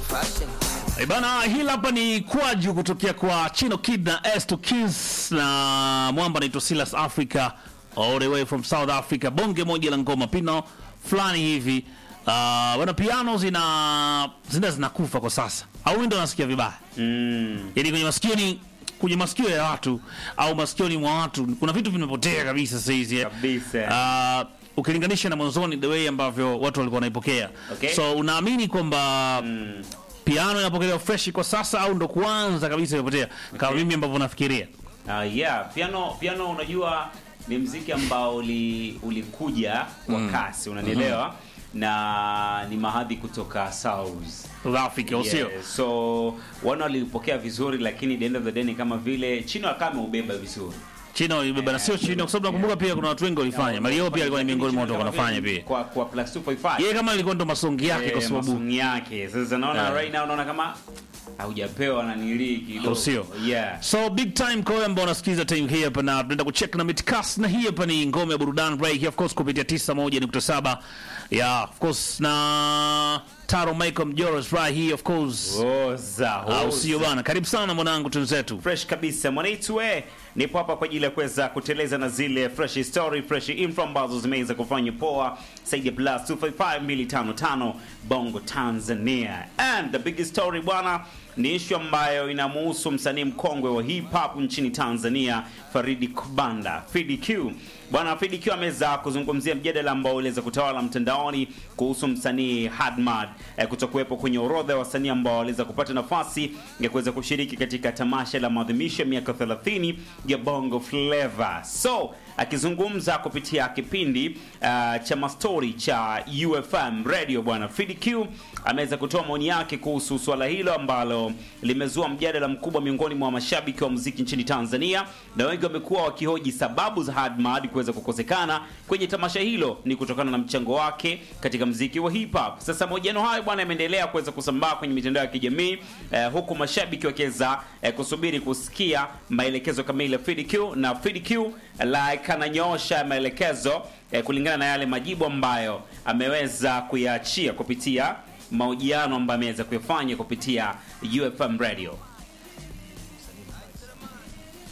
Bana, hili hapa ni kwaju kutokea kwa Chino Kid na S2 Kids na mwamba anaitwa Silas Africa all the way from South Africa. Bonge moja la ngoma pino fulani hivi. Bana, piano zinakufa kwa sasa. Au ndio nasikia vibaya. Yaani kwenye masikio ya watu au masikioni mwa watu kuna vitu vimepotea kabisa sasa hizi. Kabisa. Ukilinganisha na mwanzoni the way ambavyo watu walikuwa wanaipokea. Okay. So unaamini kwamba piano inapokelewa fresh kwa sasa au ndo kuanza kabisa imepotea? Kama mimi ambavyo nafikiria. Yeah, piano unajua ni muziki ambao ulikuja kwa kasi, unanielewa? Na ni mahadhi kutoka South Africa usio. So wana walipokea vizuri, lakini the end of the day ni kama vile Chino akame ubeba vizuri. Chino ibeba na sio Chino, kwa sababu nakumbuka pia kuna watu wengi walifanya. Mario pia alikuwa ni miongoni mwa watu wanafanya pia. Kwa plus 2.5. Yeye kama alikuwa ndo masongi yake kwa sababu masongi yake. Sasa naona right now unaona kama haujapewa na nili kidogo. Sio. Yeah. So big time kwa ambao unasikiza time hii hapa na tunaenda kucheck na Midcast, na hii hapa ni ngome ya burudani break of course kupitia 91.7. Yeah, of course na Taro Michael Mjoros right here of course. Au sio bana? Karibu sana mwanangu tunzetu. Fresh kabisa mwanaitu nipo hapa kwa ajili ya kuweza kuteleza na zile fresh story, fresh info ambazo zimeweza kufanya poa Saidi plus 255255 Bongo Tanzania. And the biggest story bwana ni issue ambayo inamuhusu msanii mkongwe wa hip hop nchini Tanzania, Faridi Kubanda, Fidi Q. Bwana Fidi Q ameweza kuzungumzia mjadala ambao uliweza kutawala mtandaoni kuhusu msanii Hadmad kutokuwepo kwenye orodha ya wasanii ambao waliweza kupata nafasi ya kuweza kushiriki katika tamasha la maadhimisho ya miaka 30 ya Bongo Flava. So akizungumza kupitia kipindi cha mastori cha UFM Radio, bwana Fidi Q ameweza kutoa maoni yake kuhusu swala hilo ambalo limezua mjadala mkubwa miongoni mwa mashabiki wa muziki nchini Tanzania, na wengi wamekuwa wakihoji sababu za Hadmad kuweza kukosekana kwenye tamasha hilo ni kutokana na mchango wake katika muziki wa hip hop. Sasa mahojiano hayo bwana yameendelea kuweza kusambaa kwenye mitandao ya kijamii huku mashabiki wakiweza kusubiri kusikia maelekezo kamili ya Fidi Q, na Fidi Q like ananyosha maelekezo kulingana na yale majibu ambayo ameweza kuyaachia kupitia mahojiano ambayo ameweza kuyafanya kupitia UFM Radio.